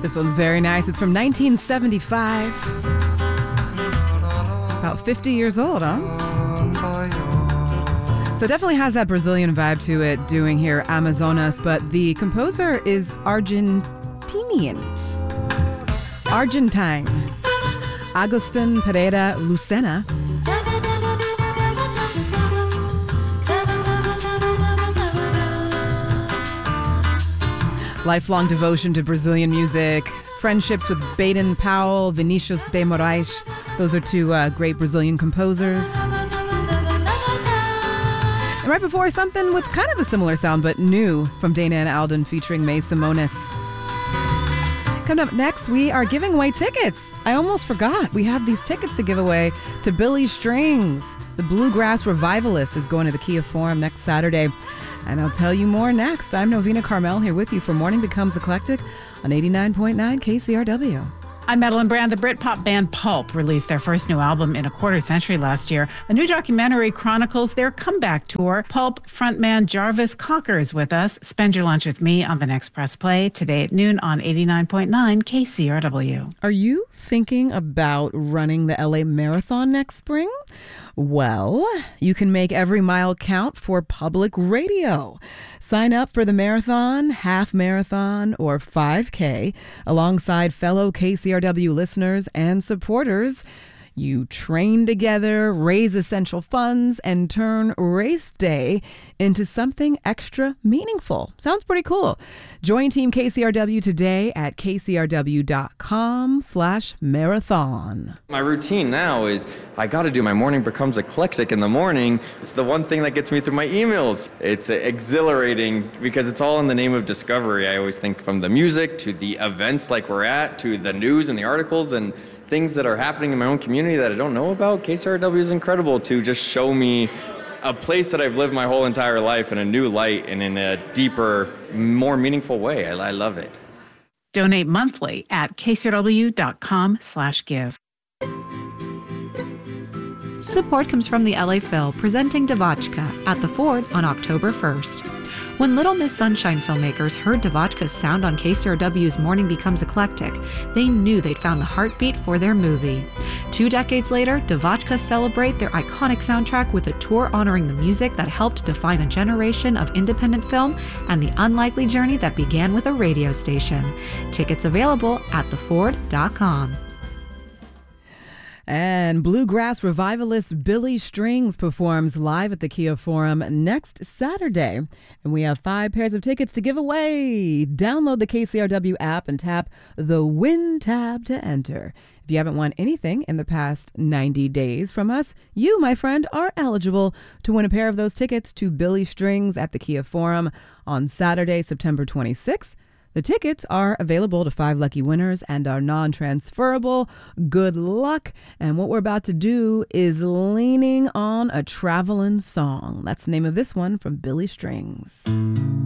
This one's very nice. It's from 1975. About 50 years old, huh? So it definitely has that Brazilian vibe to it, doing here Amazonas, but the composer is Argentine. Agustin Pereira Lucena. Lifelong devotion to Brazilian music, friendships with Baden Powell, Vinicius de Moraes. Those are two great Brazilian composers. And right before, something with kind of a similar sound, but new, from Dana and Alden featuring May Simonis. Coming up next, we are giving away tickets. I almost forgot. We have these tickets to give away to Billy Strings. The Bluegrass Revivalist is going to the Kia Forum next Saturday. And I'll tell you more next. I'm Novena Carmel here with you for Morning Becomes Eclectic on 89.9 KCRW. I'm Madeline Brand. The Britpop band Pulp released their first new album in a quarter century last year. A new documentary chronicles their comeback tour. Pulp frontman Jarvis Cocker is with us. Spend your lunch with me on the next Press Play today at noon on 89.9 KCRW. Are you thinking about running the LA Marathon next spring? Well, you can make every mile count for public radio. Sign up for the marathon, half marathon, or 5K alongside fellow KCRW listeners and supporters. You train together, raise essential funds, and turn race day into something extra meaningful. Sounds pretty cool. Join Team KCRW today at kcrw.com/marathon. My routine now is I got to do my Morning Becomes Eclectic in the morning. It's the one thing that gets me through my emails. It's exhilarating because it's all in the name of discovery. I always think, from the music to the events like we're at to the news and the articles and things that are happening in my own community that I don't know about. KCRW is incredible to just show me a place that I've lived my whole entire life in a new light and in a deeper, more meaningful way. I love it. Donate monthly at kcrw.com/give. Support comes from the LA Phil, presenting Devotchka at the Ford on October 1st. When Little Miss Sunshine filmmakers heard Devotchka's sound on KCRW's Morning Becomes Eclectic, they knew they'd found the heartbeat for their movie. 2 decades later, Devotchka celebrate their iconic soundtrack with a tour honoring the music that helped define a generation of independent film and the unlikely journey that began with a radio station. Tickets available at theford.com. And bluegrass revivalist Billy Strings performs live at the Kia Forum next Saturday. And we have 5 pairs of tickets to give away. Download the KCRW app and tap the Win tab to enter. If you haven't won anything in the past 90 days from us, you, my friend, are eligible to win a pair of those tickets to Billy Strings at the Kia Forum on Saturday, September 26th. The tickets are available to 5 lucky winners and are non-transferable. Good luck. And what we're about to do is Leaning on a Travelin' Song. That's the name of this one from Billy Strings.